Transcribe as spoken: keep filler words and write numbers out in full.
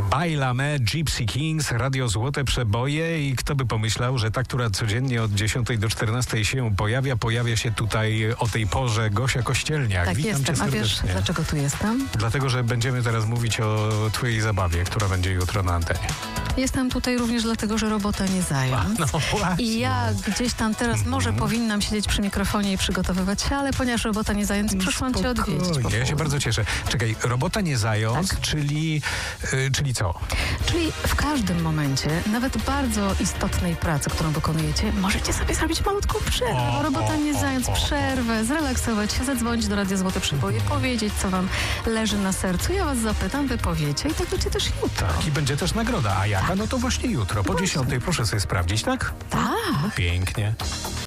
Bailame, Gypsy Kings, Radio Złote Przeboje i kto by pomyślał, że ta, która codziennie od dziesiątej do czternastej się pojawia, pojawia się tutaj o tej porze Gosia Kościelniak. Tak, Witam jestem. cię A wiesz, serdecznie. dlaczego tu jestem? Dlatego, że będziemy teraz mówić o twojej zabawie, która będzie jutro na antenie. Jestem tutaj również dlatego, że robota nie zając. No właśnie. I ja gdzieś tam teraz może powinnam siedzieć przy mikrofonie i przygotowywać się, ale ponieważ robota nie zając, przyszłam cię odwiedzić. Spokojnie, ja się bardzo cieszę. Czekaj, robota nie zając, Tak. czyli, y, czyli co? Czyli w każdym momencie, nawet bardzo istotnej pracy, którą wykonujecie, możecie sobie zrobić malutką przerwę, O, bo robota nie o, zając, o, o. przerwę, zrelaksować się, zadzwonić do Radia Złote Przeboje, powiedzieć, co wam leży na sercu. Ja was zapytam, wy powiecie i tak będzie też jutro. Tak, i będzie też nagroda. A jaka? No to właśnie jutro, po dziesiątej. Proszę sobie sprawdzić, tak? Tak. Pięknie.